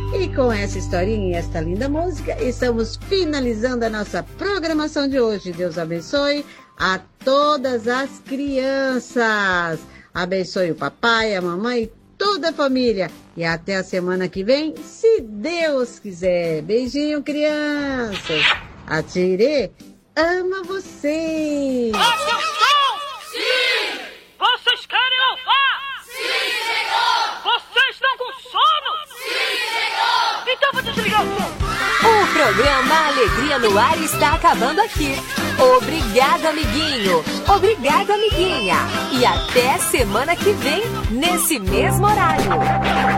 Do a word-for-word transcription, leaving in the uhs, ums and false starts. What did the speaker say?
E com essa historinha e esta linda música, estamos finalizando a nossa programação de hoje. Deus abençoe a todas as crianças. Abençoe o papai, a mamãe e toda a família. E até a semana que vem, se Deus quiser. Beijinho, crianças. A Tirê ama vocês. Atenção! Sim! Vocês querem louvar? Sim, Senhor! Vocês estão com sono? Sim, Senhor! Então vou desligar o som. O programa Alegria no Ar está acabando aqui. Obrigado, amiguinho. Obrigado, amiguinha. E até semana que vem, nesse mesmo horário.